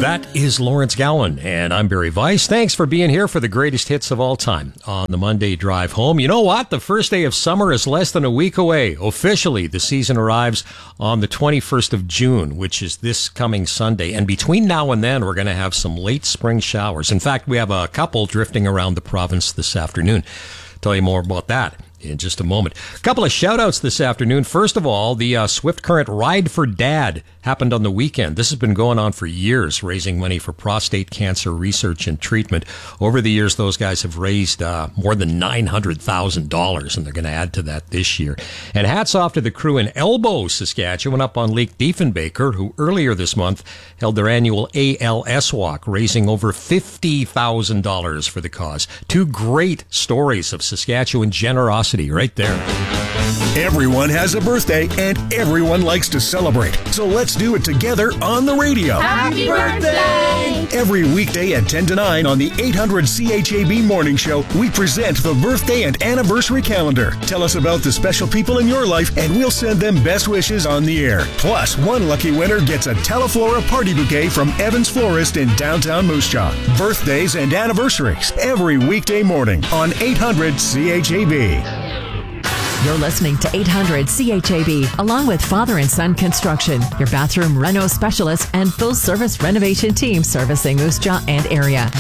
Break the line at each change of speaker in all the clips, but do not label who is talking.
That is Lawrence Gowan, and I'm Barry Weiss. Thanks for being here for the greatest hits of all time on the Monday drive home. You know what? The first day of summer is less than a week away. Officially, the season arrives on the 21st of June, which is this coming Sunday. And between now and then, we're going to have some late spring showers. In fact, we have a couple drifting around the province this afternoon. Tell you more about that in just a moment. A couple of shout-outs this afternoon. First of all, the Swift Current Ride for Dad happened on the weekend. This has been going on for years, raising money for prostate cancer research and treatment. Over the years, those guys have raised more than $900,000, and they're going to add to that this year. And hats off to the crew in Elbow, Saskatchewan, up on Lake Diefenbaker, who earlier this month held their annual ALS Walk, raising over $50,000 for the cause. Two great stories of Saskatchewan generosity right there.
Everyone has a birthday, and everyone likes to celebrate. So let's do it together on the radio.
Happy birthday!
Every weekday at 10 to 9 on the 800 CHAB Morning Show, we present the birthday and anniversary calendar. Tell us about the special people in your life, and we'll send them best wishes on the air. Plus, one lucky winner gets a Teleflora party bouquet from Evans Florist in downtown Moose Jaw. Birthdays and anniversaries every weekday morning on 800 CHAB.
You're listening to 800 CHAB, along with Father and Son Construction, your bathroom reno specialist and full-service renovation team servicing Moose Jaw and area.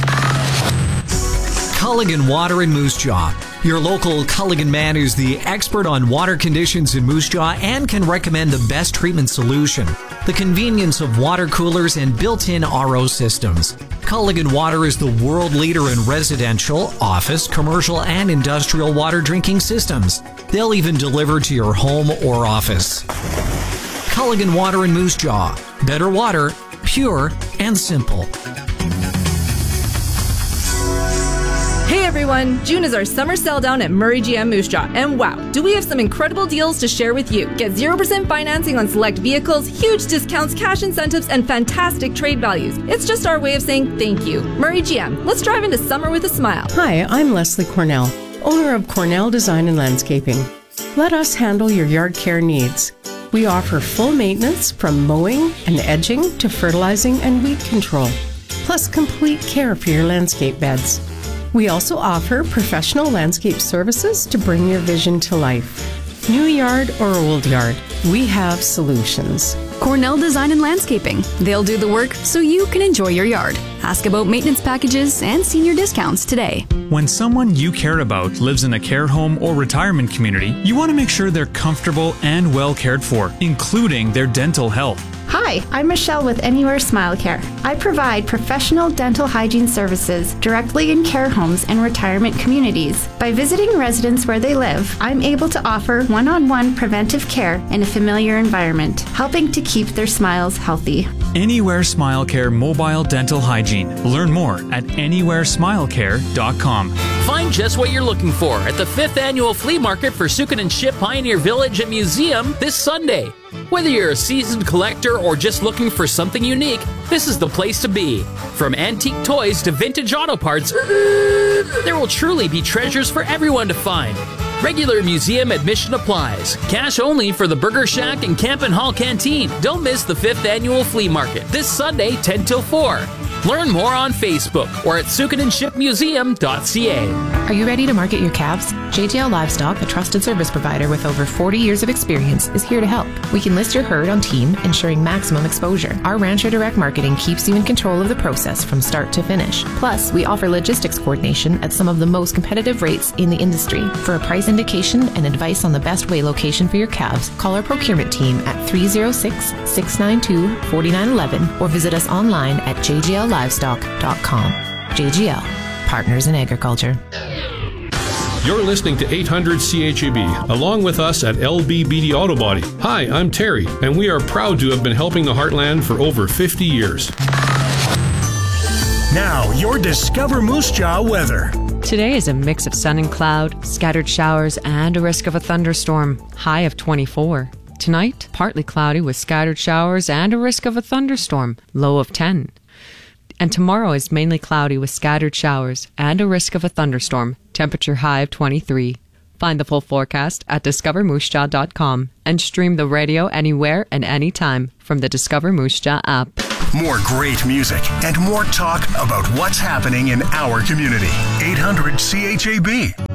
Culligan Water in Moose Jaw. Your local Culligan man is the expert on water conditions in Moose Jaw and can recommend the best treatment solution. The convenience of water coolers and built-in RO systems. Culligan Water is the world leader in residential, office, commercial, and industrial water drinking systems. They'll even deliver to your home or office. Culligan Water in Moose Jaw. Better water, pure and simple.
Hey everyone, June is our summer sell down at Murray GM Moose Jaw, and wow, do we have some incredible deals to share with you. Get 0% financing on select vehicles, huge discounts, cash incentives, and fantastic trade values. It's just our way of saying thank you. Murray GM, let's drive into summer with a smile.
Hi, I'm Leslie Cornell, owner of Cornell Design and Landscaping. Let us handle your yard care needs. We offer full maintenance from mowing and edging to fertilizing and weed control, plus complete care for your landscape beds. We also offer professional landscape services to bring your vision to life. New yard or old yard, we have solutions.
Cornell Design and Landscaping. They'll do the work so you can enjoy your yard. Ask about maintenance packages and senior discounts today.
When someone you care about lives in a care home or retirement community, you want to make sure they're comfortable and well cared for, including their dental health.
Hi, I'm Michelle with Anywhere Smile Care. I provide professional dental hygiene services directly in care homes and retirement communities. By visiting residents where they live, I'm able to offer one-on-one preventive care in a familiar environment, helping to keep their smiles healthy.
Anywhere Smile Care Mobile Dental Hygiene. Learn more at anywheresmilecare.com.
Find just what you're looking for at the 5th Annual Flea Market for Sukin and Ship Pioneer Village and Museum this Sunday. Whether you're a seasoned collector or just looking for something unique, this is the place to be. From antique toys to vintage auto parts, there will truly be treasures for everyone to find. Regular museum admission applies. Cash only for the Burger Shack and Campin' Hall Canteen. Don't miss the 5th Annual Flea Market this Sunday, 10 till 4. Learn more on Facebook or at sukinandshipmuseum.ca.
Are you ready to market your calves? JGL Livestock, a trusted service provider with over 40 years of experience, is here to help. We can list your herd on team, ensuring maximum exposure. Our Rancher Direct Marketing keeps you in control of the process from start to finish. Plus, we offer logistics coordination at some of the most competitive rates in the industry. For a price indication and advice on the best way location for your calves, call our procurement team at 306-692-4911 or visit us online at jgllivestock.com. JGL, partners in agriculture.
You're listening to 800 CHAB, along with us at LBBD Auto Body. Hi, I'm Terry, and we are proud to have been helping the Heartland for over 50 years.
Now, your Discover Moose Jaw weather.
Today is a mix of sun and cloud, scattered showers, and a risk of a thunderstorm. High of 24. Tonight, partly cloudy with scattered showers and a risk of a thunderstorm. Low of 10. And tomorrow is mainly cloudy with scattered showers and a risk of a thunderstorm. Temperature high of 23. Find the full forecast at discovermoosejaw.com and stream the radio anywhere and anytime from the Discover Moose Jaw app.
more great music, and more talk about what's happening in our community. 800 CHAB.